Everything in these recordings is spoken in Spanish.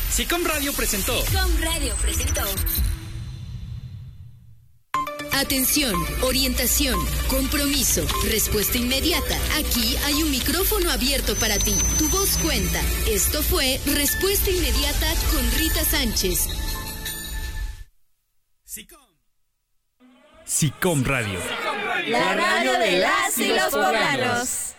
SICOM Radio presentó. Atención, orientación, compromiso, respuesta inmediata. Aquí hay un micrófono abierto para ti. Tu voz cuenta. Esto fue Respuesta Inmediata con Rita Sánchez. SICOM Radio. La radio de las y los poblanos.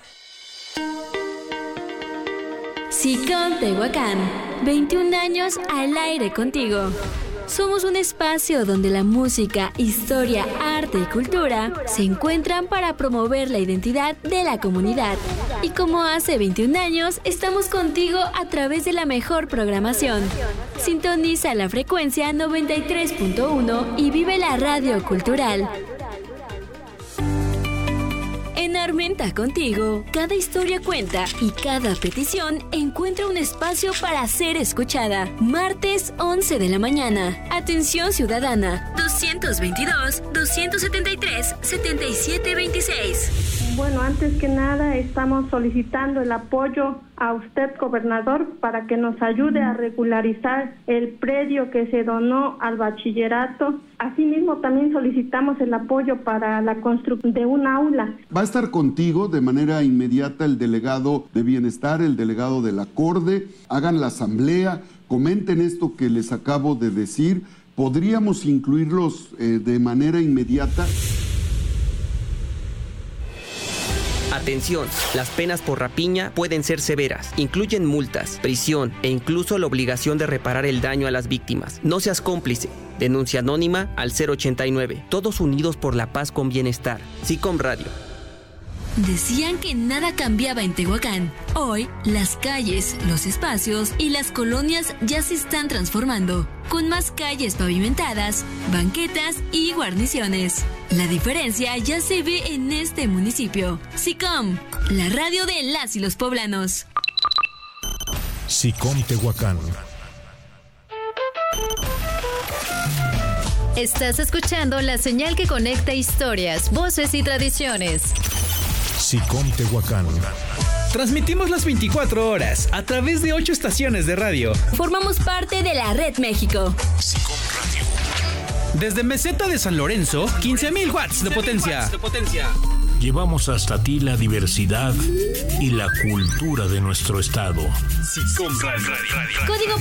SICOM Tehuacán, 21 años al aire contigo. Somos un espacio donde la música, historia, arte y cultura se encuentran para promover la identidad de la comunidad. Y como hace 21 años, estamos contigo a través de la mejor programación. Sintoniza la frecuencia 93.1 y vive la radio cultural. En Armenta Contigo, cada historia cuenta y cada petición encuentra un espacio para ser escuchada. Martes 11 de la mañana. Atención ciudadana. 222-273-7726. Bueno, antes que nada estamos solicitando el apoyo a usted, gobernador, para que nos ayude a regularizar el predio que se donó al bachillerato. Asimismo, también solicitamos el apoyo para la construcción de un aula. Va a estar contigo de manera inmediata el delegado de Bienestar, el delegado del Acorde. Hagan la asamblea, comenten esto que les acabo de decir. ¿Podríamos incluirlos de manera inmediata? Atención, las penas por rapiña pueden ser severas. Incluyen multas, prisión e incluso la obligación de reparar el daño a las víctimas. No seas cómplice. Denuncia anónima al 089. Todos unidos por la paz con bienestar. SICOM Radio. Decían que nada cambiaba en Tehuacán. Hoy, las calles, los espacios y las colonias ya se están transformando, con más calles pavimentadas, banquetas y guarniciones. La diferencia ya se ve en este municipio. SICOM, la radio de las y los poblanos. SICOM Tehuacán. Estás escuchando la señal que conecta historias, voces y tradiciones. SICOM Tehuacán. Transmitimos las 24 horas a través de 8 estaciones de radio. Formamos parte de la Red México. SICOM Radio. Desde Meseta de San Lorenzo, 15,000 watts de potencia. Llevamos hasta ti la diversidad y la cultura de nuestro estado. SICOM Radio. Código